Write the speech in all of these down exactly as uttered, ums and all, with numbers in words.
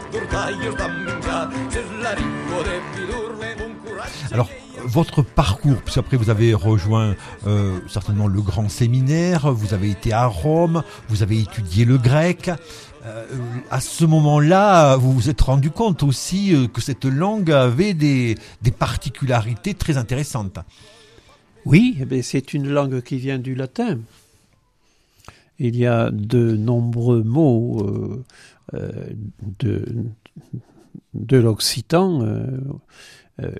Alors, votre parcours, puisqu'après vous avez rejoint euh, certainement le grand séminaire, vous avez été à Rome, vous avez étudié le grec. Euh, à ce moment-là, vous vous êtes rendu compte aussi euh, que cette langue avait des, des particularités très intéressantes. Oui, eh bien, c'est une langue qui vient du latin. Il y a de nombreux mots euh, euh, de, de l'occitan euh, euh,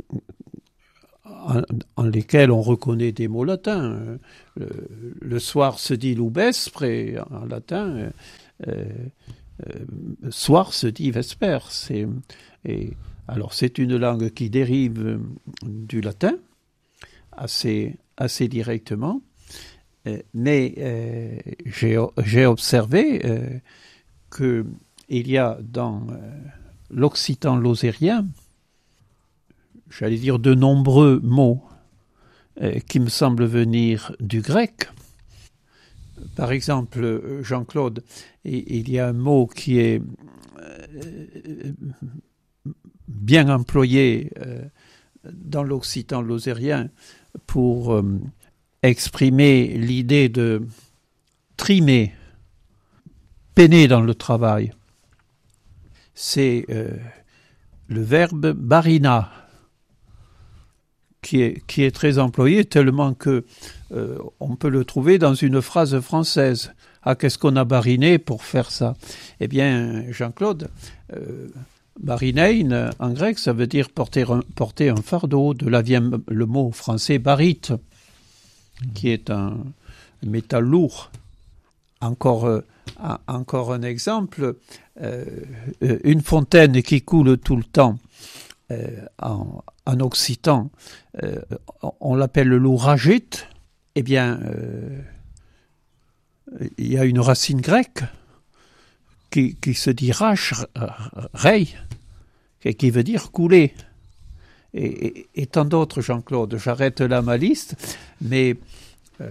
en, en lesquels on reconnaît des mots latins. Le, le soir se dit lubespre, et en latin, euh, euh, soir se dit vesper. C'est, et, alors c'est une langue qui dérive du latin, assez, assez directement. Euh, mais euh, j'ai, j'ai observé euh, qu'il y a dans euh, l'occitan lozérien, j'allais dire de nombreux mots euh, qui me semblent venir du grec. Par exemple, Jean-Claude, il y a un mot qui est euh, bien employé euh, dans l'occitan lozérien pour euh, exprimer l'idée de trimer, peiner dans le travail. C'est euh, le verbe barina, qui est, qui est très employé, tellement que euh, on peut le trouver dans une phrase française. Ah, qu'est-ce qu'on a bariné pour faire ça? Eh bien, Jean-Claude, euh, barinein, en grec, ça veut dire porter un, porter un fardeau. De là vient le mot français barite, qui est un métal lourd. Encore, euh, encore un exemple, euh, une fontaine qui coule tout le temps euh, en, en occitan, euh, on l'appelle l'ouragite. Eh bien, euh, il y a une racine grecque qui, qui se dit rach, rei, qui veut dire couler. Et, et, et tant d'autres, Jean-Claude. J'arrête là ma liste, mais euh,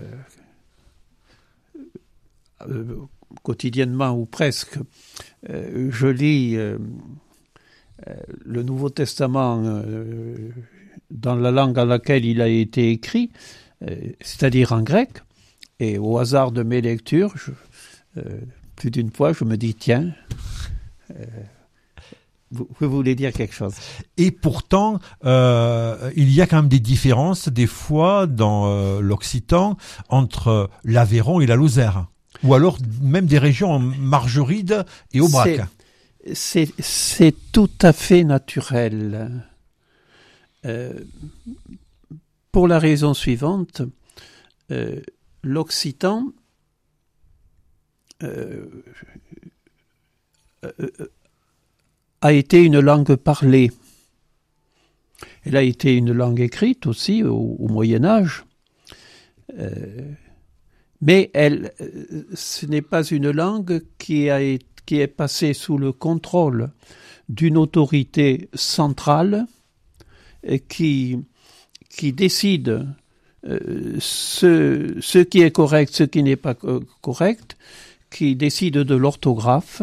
euh, quotidiennement ou presque, euh, je lis euh, euh, le Nouveau Testament euh, dans la langue à laquelle il a été écrit, euh, c'est-à-dire en grec, et au hasard de mes lectures, je, euh, plus d'une fois, je me dis, tiens, euh, vous, vous voulez dire quelque chose. Et pourtant, euh, il y a quand même des différences, des fois, dans euh, l'occitan, entre l'Aveyron et la Lozère. Ou alors même des régions en Margeride et Aubrac. C'est, c'est, c'est tout à fait naturel. Euh, pour la raison suivante, euh, l'occitan euh, euh, a été une langue parlée. Elle a été une langue écrite aussi au, au Moyen-Âge. Euh, mais elle, ce n'est pas une langue qui, a, qui est passée sous le contrôle d'une autorité centrale qui, qui décide euh, ce, ce qui est correct, ce qui n'est pas correct, qui décide de l'orthographe.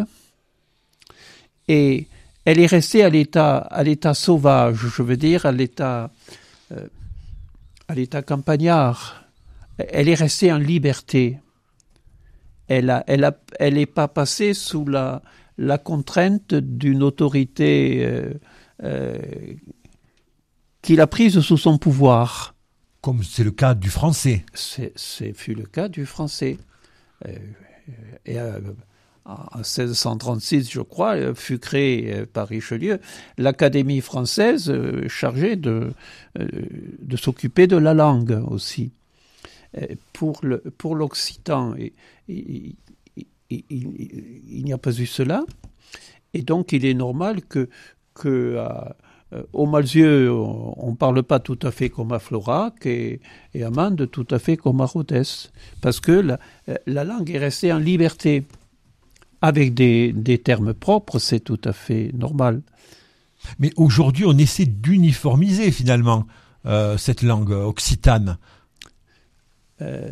Et elle est restée à l'état, à l'état sauvage, je veux dire, à l'état, euh, à l'état campagnard. Elle est restée en liberté. Elle a, elle a, elle n'est pas passée sous la, la contrainte d'une autorité euh, euh, qu'il a prise sous son pouvoir. Comme c'est le cas du français. C'est, c'est fut le cas du français. Euh, et euh, en seize cent trente-six, je crois, fut créée par Richelieu l'Académie française chargée de, de s'occuper de la langue aussi. Pour, le, pour l'occitan, il, il, il, il, il n'y a pas eu cela, et donc il est normal que, que à, au Malzieu, on ne parle pas tout à fait comme à Florac, et, et à Mende tout à fait comme à Rodez, parce que la, la langue est restée en liberté. Avec des, des termes propres, c'est tout à fait normal. Mais aujourd'hui, on essaie d'uniformiser finalement euh, cette langue occitane. Euh,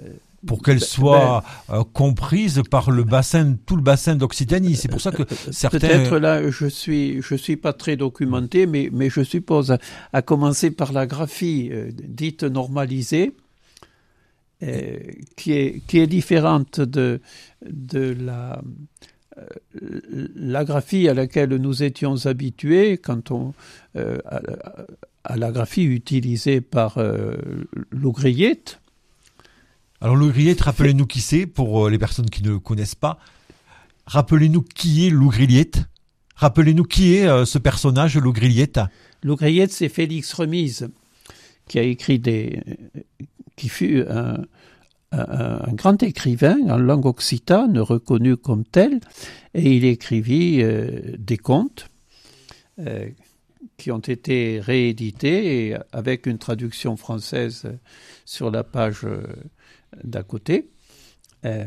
pour qu'elle soit ben, euh, comprise par le bassin, tout le bassin d'Occitanie. C'est pour ça que certains... Peut-être là, je suis, je suis pas très documenté, mais, mais je suppose, à, à commencer par la graphie euh, dite normalisée, euh, qui est, qui est différente de, de la, euh, la graphie à laquelle nous étions habitués quand on, euh, à, à la graphie utilisée par euh, l'ouvriette. Alors l'ouvriette, rappelez-nous qui c'est, pour les personnes qui ne le connaissent pas. Rappelez-nous qui est l'ouvriette. Rappelez-nous qui est euh, ce personnage, l'ouvriette. L'ouvriette, c'est Félix Remise, qui a écrit des... qui fut un, un, un grand écrivain en langue occitane, reconnu comme tel, et il écrivit euh, des contes euh, qui ont été réédités et avec une traduction française sur la page euh, d'à côté. Euh,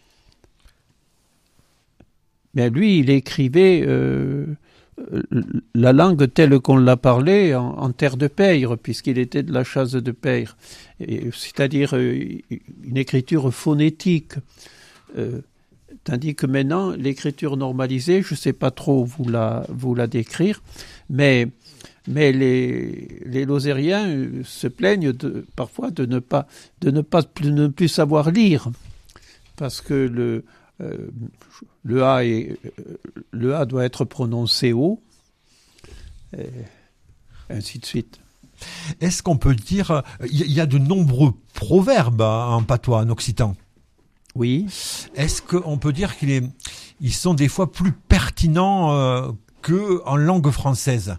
mais lui, il écrivait euh, la langue telle qu'on l'a parlé en, en terre de Peyre, puisqu'il était de la chasse de Peyre, et, c'est-à-dire euh, une écriture phonétique. Euh, tandis que maintenant, l'écriture normalisée, je ne sais pas trop vous la, vous la décrire, mais, mais les, les Lozériens se plaignent de, parfois de ne pas, de ne pas plus, ne plus savoir lire, parce que le, euh, le, A est, le A doit être prononcé haut, et ainsi de suite. Est-ce qu'on peut dire, il y a de nombreux proverbes en patois, en occitan? Oui. Est-ce qu'on peut dire qu'ils est, ils sont des fois plus pertinents euh, qu'en langue française?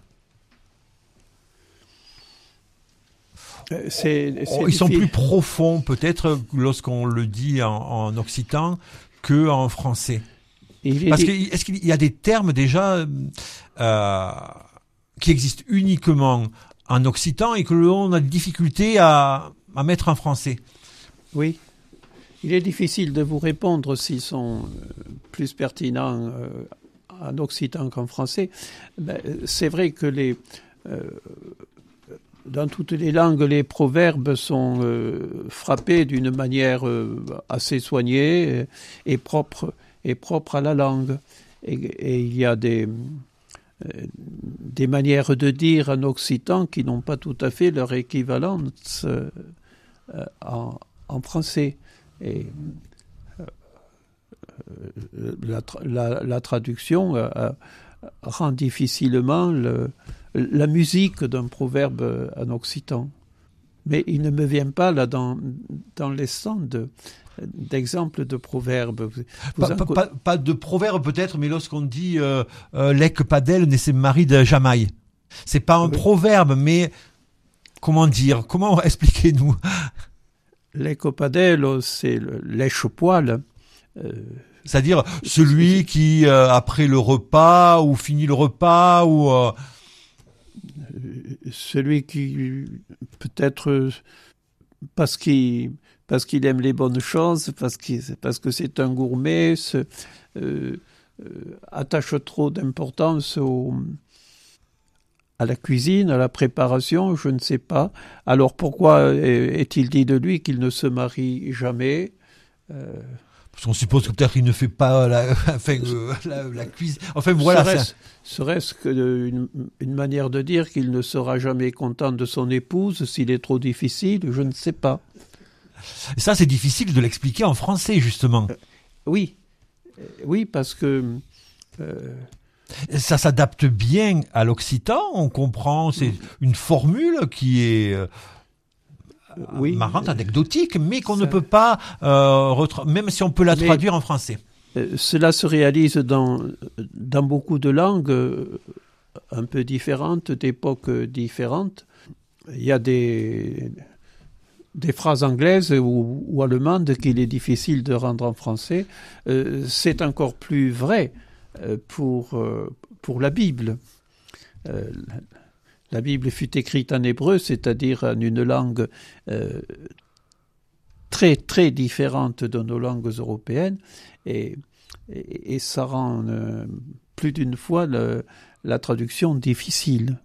C'est, c'est Ils difficile. sont plus profonds peut-être lorsqu'on le dit en, en occitan qu'en français. Parce que des... est-ce qu'il y a des termes déjà euh, qui existent uniquement en occitan et que l'on a de difficulté à, à mettre en français? Oui. Il est difficile de vous répondre s'ils sont plus pertinents en occitan qu'en français. Ben, c'est vrai que les, euh, dans toutes les langues, les proverbes sont euh, frappés d'une manière euh, assez soignée et propre, et propre à la langue. Et, et il y a des, euh, des manières de dire en occitan qui n'ont pas tout à fait leur équivalence euh, en, en français. Et euh, la, la, la traduction euh, rend difficilement le, la musique d'un proverbe en occitan. Mais il ne me vient pas là dans, dans les sons de, d'exemples de proverbes. Vous pas, en... pas, pas de proverbe peut-être, mais lorsqu'on dit euh, euh, « Lec padel ne se marie de jamais ». C'est pas un oui. proverbe, mais comment dire, comment expliquez-nous? L'ecopadello, c'est le lèche-poil. Euh, C'est-à-dire celui qui, euh, après le repas, ou finit le repas, ou... Euh... Celui qui, peut-être, parce qu'il, parce qu'il aime les bonnes choses, parce, qu'il, parce que c'est un gourmet, se, euh, euh, attache trop d'importance au... à la cuisine, à la préparation, je ne sais pas. Alors pourquoi est-il dit de lui qu'il ne se marie jamais? euh... Parce qu'on suppose que peut-être qu'il ne fait pas la, enfin, euh, la, la cuisine. Enfin voilà. Serait-ce, ça... serait-ce qu'une une manière de dire qu'il ne sera jamais content de son épouse s'il est trop difficile? Je ne sais pas. Et ça, c'est difficile de l'expliquer en français, justement. Euh, oui, oui, parce que... Euh... Ça s'adapte bien à l'occitan, on comprend, c'est une formule qui est euh, oui, marrante, anecdotique, mais qu'on ça... ne peut pas, euh, retra... même si on peut la mais, traduire en français. Euh, cela se réalise dans, dans beaucoup de langues euh, un peu différentes, d'époques différentes. Il y a des, des phrases anglaises ou, ou allemandes qu'il est difficile de rendre en français. Euh, c'est encore plus vrai pour, pour la Bible. Euh, la Bible fut écrite en hébreu, c'est-à-dire en une langue euh, très, très différente de nos langues européennes, et, et, et ça rend euh, plus d'une fois le, la traduction difficile.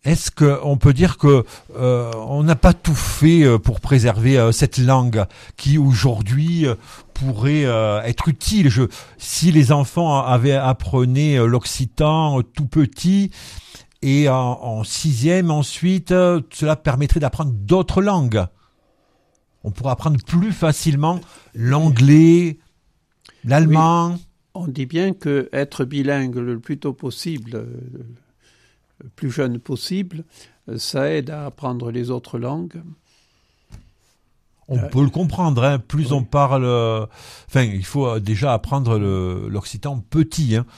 Est-ce qu'on peut dire que euh, on n'a pas tout fait pour préserver euh, cette langue qui aujourd'hui euh, pourrait euh, être utile? Je, si les enfants avaient appris l'occitan tout petit et en, en sixième ensuite, euh, cela permettrait d'apprendre d'autres langues. On pourrait apprendre plus facilement l'anglais, l'allemand. Oui, on dit bien que être bilingue le plus tôt possible, le plus jeune possible, ça aide à apprendre les autres langues. On euh, peut le comprendre, hein. Plus oui. on parle... Euh, enfin, il faut déjà apprendre le, l'occitan petit. Hein.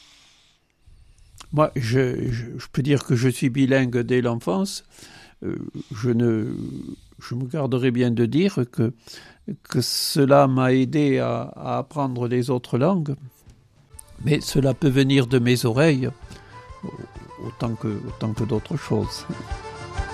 Moi, je, je, je peux dire que je suis bilingue dès l'enfance. Euh, je, ne, je me garderai bien de dire que, que cela m'a aidé à, à apprendre les autres langues. Mais cela peut venir de mes oreilles autant que, autant que d'autres choses.